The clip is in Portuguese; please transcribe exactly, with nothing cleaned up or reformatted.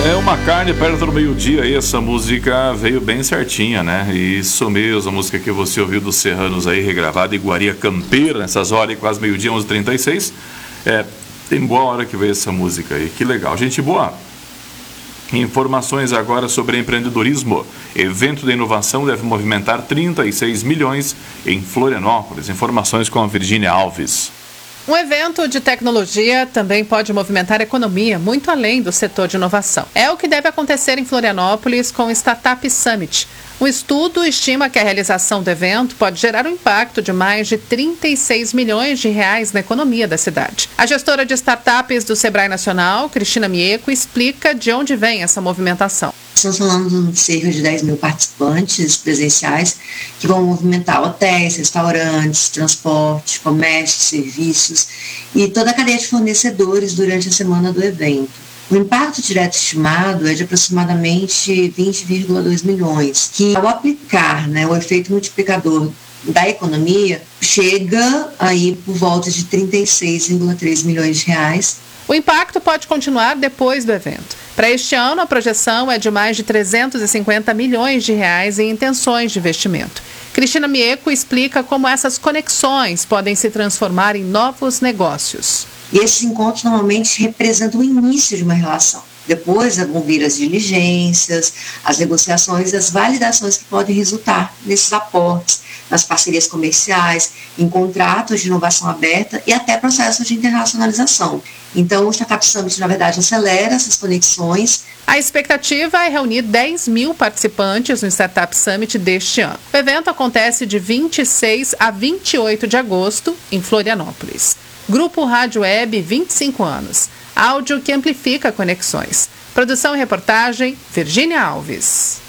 É uma carne perto do meio-dia e essa música veio bem certinha, né? Isso mesmo, a música que você ouviu dos Serranos aí, regravada em Iguaria Campeira, nessas horas, quase meio-dia, onze e trinta e seis. É, tem boa hora que veio essa música aí, que legal. Gente boa! Informações agora sobre empreendedorismo. Evento de inovação deve movimentar trinta e seis milhões em Florianópolis. Informações com a Virgínia Alves. Um evento de tecnologia também pode movimentar a economia muito além do setor de inovação. É o que deve acontecer em Florianópolis com o Startup Summit. Um estudo estima que a realização do evento pode gerar um impacto de mais de trinta e seis milhões de reais na economia da cidade. A gestora de startups do Sebrae Nacional, Cristina Mieco, explica de onde vem essa movimentação. Estamos falando de cerca de dez mil participantes presenciais que vão movimentar hotéis, restaurantes, transporte, comércio, serviços e toda a cadeia de fornecedores durante a semana do evento. O impacto direto estimado é de aproximadamente vinte vírgula dois milhões, que ao aplicar, né, o efeito multiplicador da economia, chega aí por volta de trinta e seis vírgula três milhões de reais. O impacto pode continuar depois do evento. Para este ano, a projeção é de mais de trezentos e cinquenta milhões de reais em intenções de investimento. Cristina Mieco explica como essas conexões podem se transformar em novos negócios. E esses encontros normalmente representam o início de uma relação. Depois vão vir as diligências, as negociações e as validações que podem resultar nesses aportes, nas parcerias comerciais, em contratos de inovação aberta e até processos de internacionalização. Então, o Startup Summit, na verdade, acelera essas conexões. A expectativa é reunir dez mil participantes no Startup Summit deste ano. O evento acontece de vinte e seis a vinte e oito de agosto, em Florianópolis. Grupo Rádio Web, vinte e cinco anos. Áudio que amplifica conexões. Produção e reportagem, Virgínia Alves.